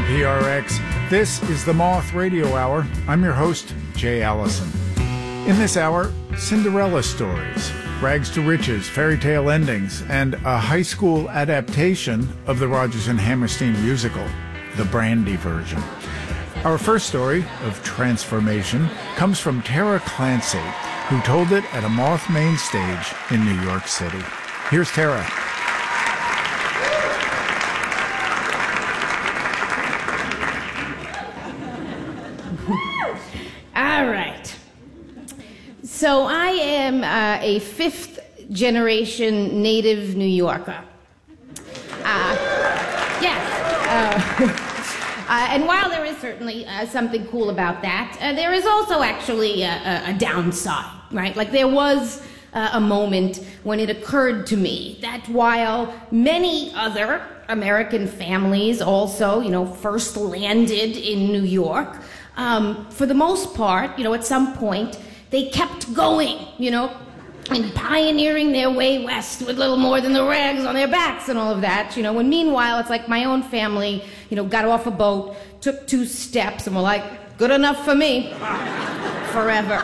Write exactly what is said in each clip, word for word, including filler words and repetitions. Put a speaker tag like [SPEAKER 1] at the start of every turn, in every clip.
[SPEAKER 1] P R X. This is the Moth Radio Hour. I'm your host, Jay Allison. In this hour, Cinderella stories, rags to riches, fairy tale endings, and a high school adaptation of the Rodgers and Hammerstein musical, the Brandy version. Our first story of transformation comes from Tara Clancy, who told it at a Moth main stage in New York City. Here's Tara.
[SPEAKER 2] All right. So I am uh, a fifth generation native New Yorker. Uh, yes. Uh, Uh, and while there is certainly uh, something cool about that, uh, there is also actually a, a, a downside, right? Like there was uh, a moment when it occurred to me that while many other American families also, you know, first landed in New York, um, for the most part, you know, at some point, they kept going, you know, and pioneering their way west with little more than the rags on their backs and all of that, you know, when meanwhile, it's like my own family, you know, got off a boat, took two steps, and were like, good enough for me, forever.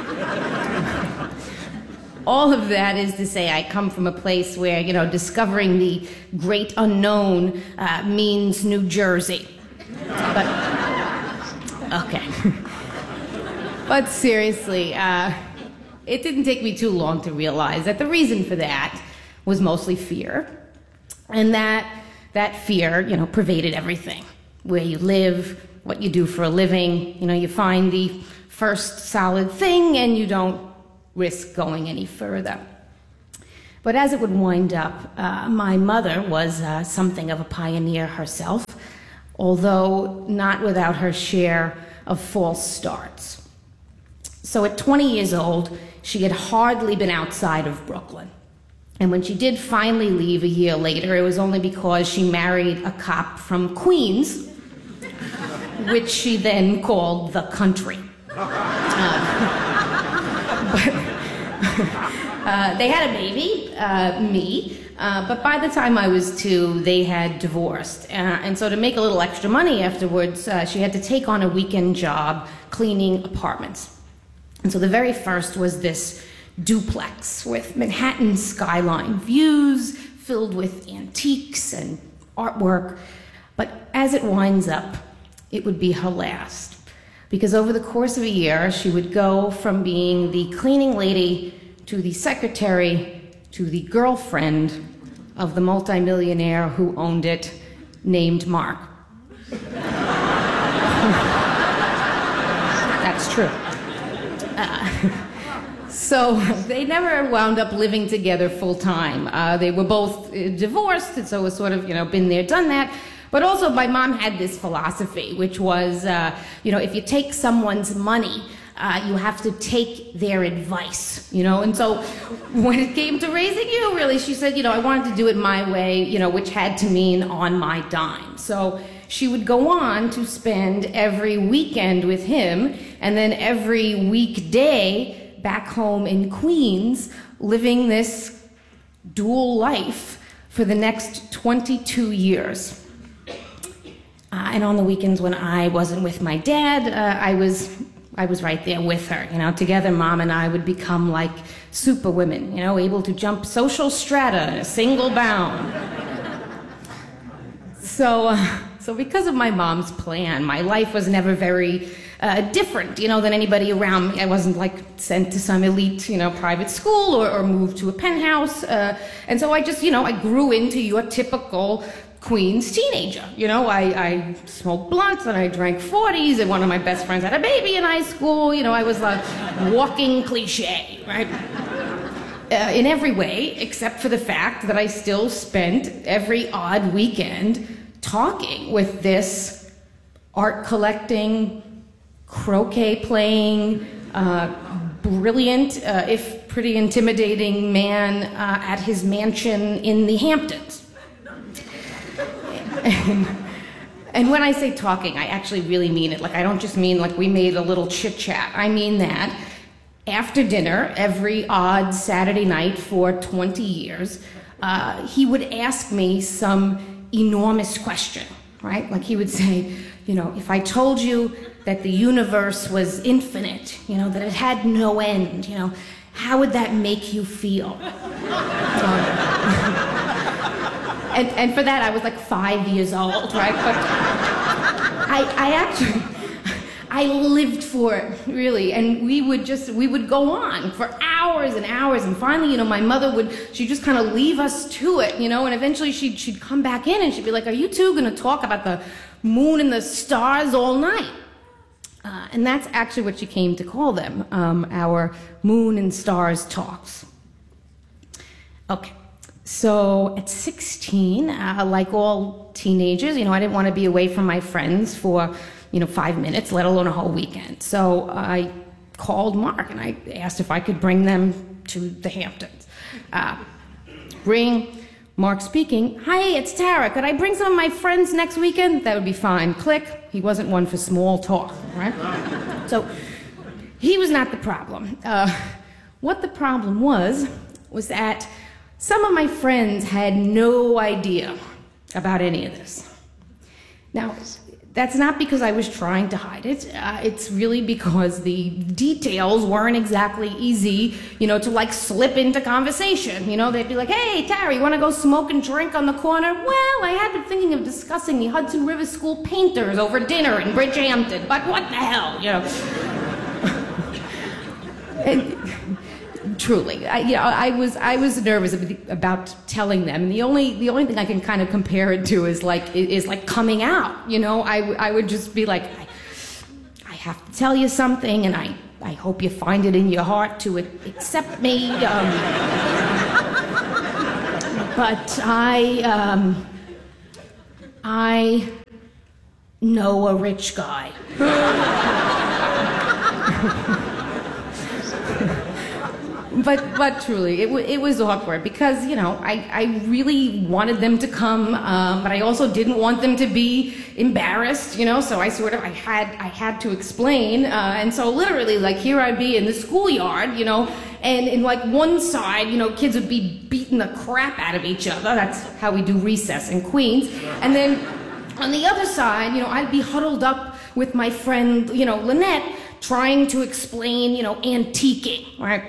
[SPEAKER 2] All of that is to say I come from a place where, you know, discovering the great unknown uh, means New Jersey. But, okay. But seriously, uh, it didn't take me too long to realize that the reason for that was mostly fear. And that that fear, you know, pervaded everything. Where you live, what you do for a living, you know, you find the first solid thing and you don't risk going any further. But as it would wind up, uh, my mother was uh, something of a pioneer herself, although not without her share of false starts. So at twenty years old, she had hardly been outside of Brooklyn. And when she did finally leave a year later, it was only because she married a cop from Queens, which she then called the country. Uh, but, uh, they had a baby, uh, me, uh, but by the time I was two, they had divorced. Uh, and so to make a little extra money afterwards, uh, she had to take on a weekend job cleaning apartments. And so the very first was this duplex with Manhattan skyline views filled with antiques and artwork. But as it winds up, it would be her last. Because over the course of a year, she would go from being the cleaning lady to the secretary to the girlfriend of the multimillionaire who owned it, named Mark. That's true. Uh, so they never wound up living together full time. Uh, they were both uh, divorced, and so it was sort of, you know, been there, done that. But also my mom had this philosophy, which was, uh, you know, if you take someone's money, uh, you have to take their advice, you know? And so when it came to raising you, really, she said, you know, I wanted to do it my way, you know, which had to mean on my dime. So she would go on to spend every weekend with him, and then every weekday back home in Queens, living this dual life for the next twenty-two years. Uh, and on the weekends when I wasn't with my dad, uh, I was I was right there with her. You know, together, Mom and I would become like superwomen, you know, able to jump social strata in a single bound. So, uh, so because of my mom's plan, my life was never very uh, different, you know, than anybody around me. I wasn't like sent to some elite, you know, private school or, or moved to a penthouse. Uh, and so I just, you know, I grew into your typical Queens teenager. You know, I, I smoked blunts and I drank forties, and one of my best friends had a baby in high school. You know, I was a walking cliche, right? Uh, in every way, except for the fact that I still spent every odd weekend talking with this art collecting, croquet playing, uh, brilliant, uh, if pretty intimidating man uh, at his mansion in the Hamptons. And, and when I say talking, I actually really mean it. Like, I don't just mean like we made a little chit-chat. I mean that after dinner, every odd Saturday night for twenty years, uh, he would ask me some enormous question. right? Like he would say, you know, if I told you that the universe was infinite, you know, that it had no end, you know, how would that make you feel? Um, and, and for that, I was like five years old, right? But I, I actually, I lived for it, really. And we would just, we would go on for hours and hours. And finally, you know, my mother would, she'd just kind of leave us to it, you know, and eventually she'd, she'd come back in and she'd be like, are you two going to talk about the moon and the stars all night? Uh, and that's actually what she came to call them, um, our moon and stars talks. Okay, so at sixteen, uh, like all teenagers, you know, I didn't want to be away from my friends for, you know, five minutes, let alone a whole weekend. So I called Mark and I asked if I could bring them to the Hamptons. Uh, ring. Mark speaking. Hi, it's Tara. Could I bring some of my friends next weekend? That would be fine. Click. He wasn't one for small talk, right? So he was not the problem. Uh, what the problem was, was that some of my friends had no idea about any of this. Now, that's not because I was trying to hide it. Uh, it's really because the details weren't exactly easy, you know, to like slip into conversation. You know, they'd be like, hey, Tara, you want to go smoke and drink on the corner? Well, I had been thinking of discussing the Hudson River School painters over dinner in Bridgehampton, but what the hell, you know? and, Truly, I, you know, I was I was nervous about telling them, and the only the only thing I can kind of compare it to is like is like coming out. You know, I, I would just be like, I, I have to tell you something, and I, I hope you find it in your heart to accept me. Um, but I um, I know a rich guy. But but truly, it, w- it was awkward because, you know, I, I really wanted them to come, um, but I also didn't want them to be embarrassed, you know, so I sort of, I had I had to explain, uh, and so literally, like, here I'd be in the schoolyard, you know, and in, like, one side, you know, kids would be beating the crap out of each other. That's how we do recess in Queens. And then on the other side, you know, I'd be huddled up with my friend, you know, Lynette, trying to explain, you know, antiquing, right?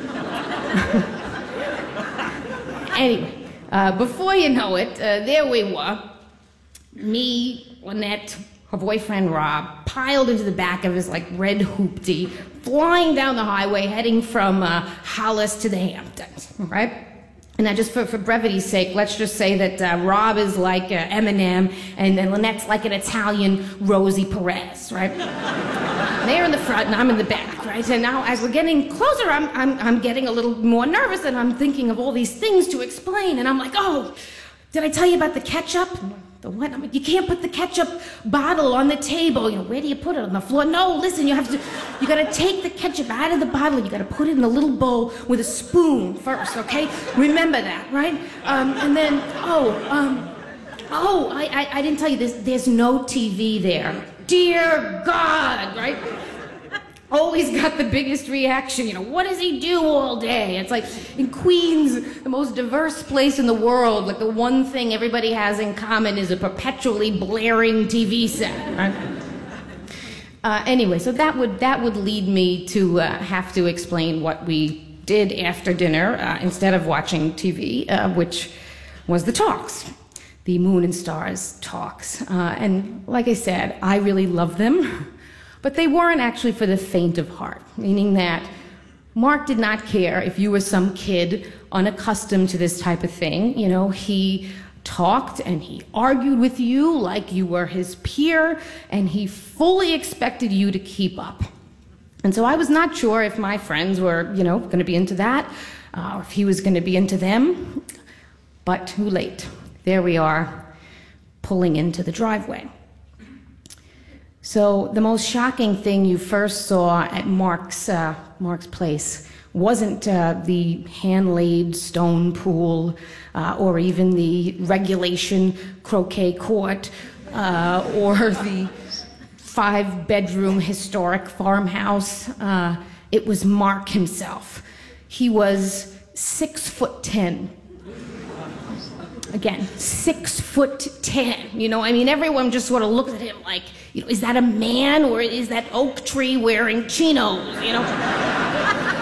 [SPEAKER 2] Anyway, uh, before you know it, uh, there we were. Me, Lynette, her boyfriend Rob, piled into the back of his like red hoopty, flying down the highway, heading from uh, Hollis to the Hamptons, right? And now, just for, for brevity's sake, let's just say that uh, Rob is like uh, Eminem, and then Lynette's like an Italian Rosie Perez, right? They're in the front, and I'm in the back, right? And now, as we're getting closer, I'm, I'm, I'm getting a little more nervous, and I'm thinking of all these things to explain, and I'm like, oh, did I tell you about the ketchup? The what? I mean, you can't put the ketchup bottle on the table. You know, where do you put it? On the floor? No, listen, you have to, you gotta take the ketchup out of the bottle, you gotta put it in a little bowl with a spoon first, okay? Remember that, right? Um, and then, oh, um, oh, I, I, I didn't tell you, there's, there's no T V there. Dear God, right? Always got the biggest reaction, you know, what does he do all day? It's like, in Queens, the most diverse place in the world, like the one thing everybody has in common is a perpetually blaring T V set, right? Uh, anyway, so that would, that would lead me to uh, have to explain what we did after dinner uh, instead of watching T V, uh, which was the talks. The Moon and Stars talks. Uh, and like I said, I really love them. But they weren't actually for the faint of heart, meaning that Mark did not care if you were some kid unaccustomed to this type of thing. You know, he talked and he argued with you like you were his peer, and he fully expected you to keep up. And so I was not sure if my friends were, you know, going to be into that, uh, or if he was going to be into them. But too late. There we are, pulling into the driveway. So the most shocking thing you first saw at Mark's, uh, Mark's place wasn't uh, the hand-laid stone pool uh, or even the regulation croquet court uh, or the five-bedroom historic farmhouse. Uh, it was Mark himself. He was six foot ten. Again, six foot ten. You know, I mean, everyone just sort of looks at him like, you know, is that a man or is that oak tree wearing chinos? You know.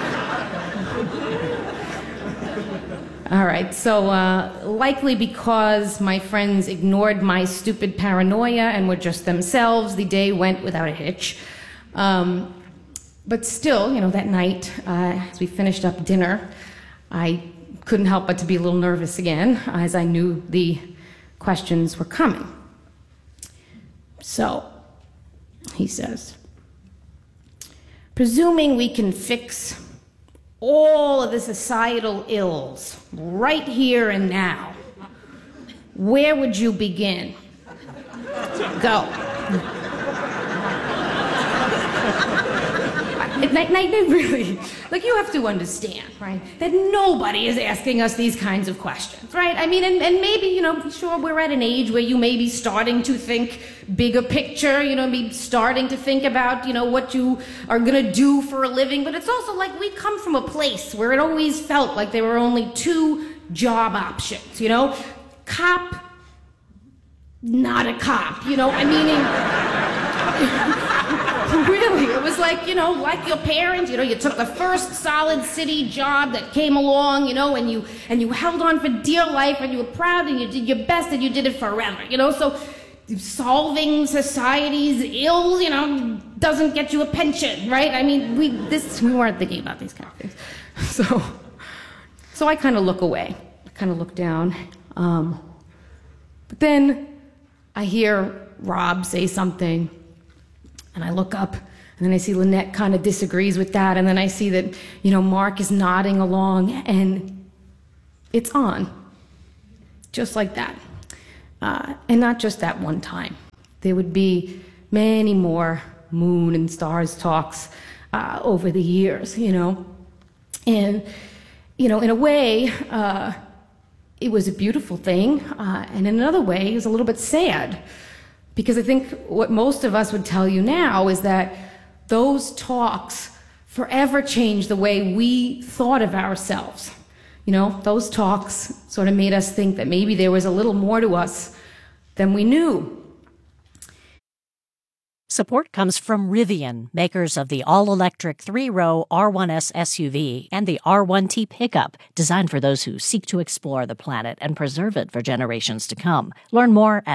[SPEAKER 2] All right, so uh, likely because my friends ignored my stupid paranoia and were just themselves, the day went without a hitch. Um, but still, you know, that night, uh, as we finished up dinner, I couldn't help but to be a little nervous again, as I knew the questions were coming. So, he says, presuming we can fix all of the societal ills right here and now, where would you begin? Go. Night, night, really, like, you have to understand, right, that nobody is asking us these kinds of questions, right? I mean, and, and maybe, you know, sure, we're at an age where you may be starting to think bigger picture, you know, be starting to think about, you know, what you are going to do for a living, but it's also like we come from a place where it always felt like there were only two job options, you know, cop, not a cop, you know, I mean... Really, it was like, you know, like your parents, you know, you took the first solid city job that came along, you know, and you and you held on for dear life, and you were proud, and you did your best, and you did it forever, you know, so solving society's ills, you know, doesn't get you a pension, right? I mean, we this we weren't thinking about these kind of things. So, so I kind of look away, I kind of look down, um, but then I hear Rob say something. And I look up, and then I see Lynette kind of disagrees with that, and then I see that, you know, Mark is nodding along, and it's on. Just like that. Uh, and not just that one time. There would be many more moon and stars talks uh, over the years, you know. And, you know, in a way, uh, it was a beautiful thing, uh, and in another way, it was a little bit sad. Because I think what most of us would tell you now is that those talks forever changed the way we thought of ourselves. You know, those talks sort of made us think that maybe there was a little more to us than we knew.
[SPEAKER 3] Support comes from Rivian, makers of the all-electric three-row R one S S U V and the R one T pickup, designed for those who seek to explore the planet and preserve it for generations to come. Learn more at